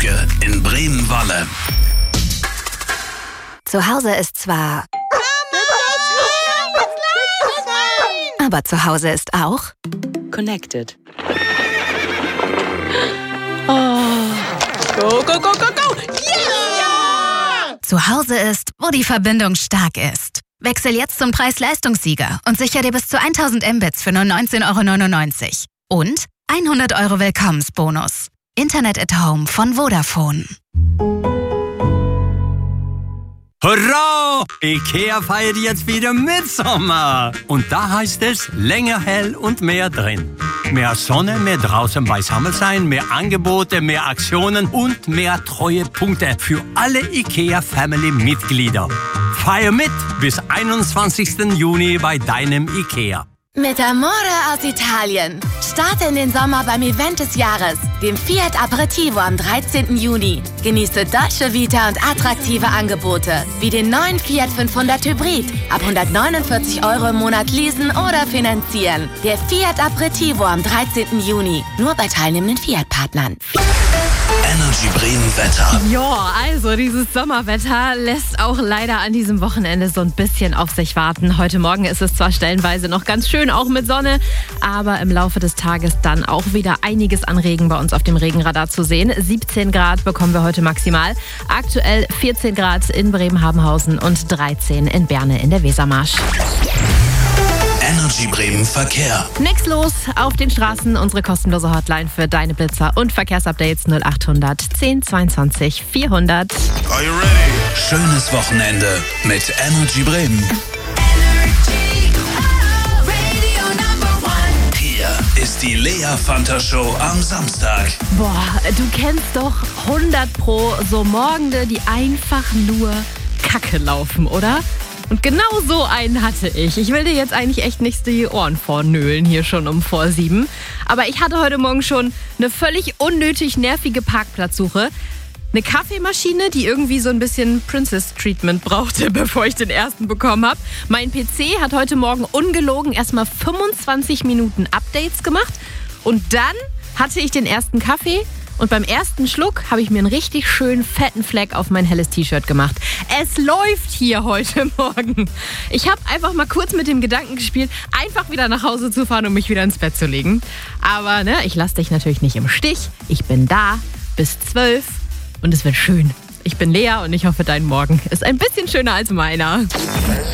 Wiebke in Bremen-Walle. Zu Hause ist zwar... Aber zu Hause ist auch... Connected. Oh. Go, go, go, go, go! Yeah! Zu Hause ist, wo die Verbindung stark ist. Wechsel jetzt zum Preis-Leistungssieger und sicher dir bis zu 1000 Mbits für nur 19,99 € und 100 € Willkommensbonus. Internet at Home von Vodafone. Hurra! IKEA feiert jetzt wieder Mitsommer. Und da heißt es länger hell und mehr drin. Mehr Sonne, mehr draußen beisammen sein, mehr Angebote, mehr Aktionen und mehr Treuepunkte für alle IKEA-Family-Mitglieder. Feier mit bis 21. Juni bei deinem IKEA. Mit Amore aus Italien. Starte in den Sommer beim Event des Jahres, dem Fiat Aperitivo am 13. Juni. Genieße Dolce Vita und attraktive Angebote, wie den neuen Fiat 500 Hybrid. Ab 149 € im Monat leasen oder finanzieren. Der Fiat Aperitivo am 13. Juni. Nur bei teilnehmenden Fiat-Partnern. Energy Bremen Wetter. Ja, also dieses Sommerwetter lässt auch leider an diesem Wochenende so ein bisschen auf sich warten. Heute Morgen ist es zwar stellenweise noch ganz schön, auch mit Sonne, aber im Laufe des Tages dann auch wieder einiges an Regen bei uns auf dem Regenradar zu sehen. 17 Grad bekommen wir heute maximal. Aktuell 14 Grad in Bremen-Habenhausen und 13 in Berne in der Wesermarsch. Energy Bremen Verkehr. Nix los auf den Straßen. Unsere kostenlose Hotline für deine Blitzer und Verkehrsupdates 0800 10 22 400. Are you ready? Schönes Wochenende mit Energy Bremen. Hier ist die Lea Fanta Show am Samstag. Boah, du kennst doch 100 Pro so Morgende, die einfach nur Kacke laufen, oder? Und genau so einen hatte ich. Ich will dir jetzt eigentlich echt nicht die Ohren vornölen, hier schon um 6:45. Aber ich hatte heute Morgen schon eine völlig unnötig nervige Parkplatzsuche. Eine Kaffeemaschine, die irgendwie so ein bisschen Princess-Treatment brauchte, bevor ich den ersten bekommen habe. Mein PC hat heute Morgen ungelogen erstmal 25 Minuten Updates gemacht. Und dann hatte ich den ersten Kaffee. Und beim ersten Schluck habe ich mir einen richtig schönen fetten Fleck auf mein helles T-Shirt gemacht. Es läuft hier heute Morgen. Ich habe einfach mal kurz mit dem Gedanken gespielt, einfach wieder nach Hause zu fahren und mich wieder ins Bett zu legen. Aber ich lasse dich natürlich nicht im Stich. Ich bin da bis 12 und es wird schön. Ich bin Lea und ich hoffe, dein Morgen ist ein bisschen schöner als meiner.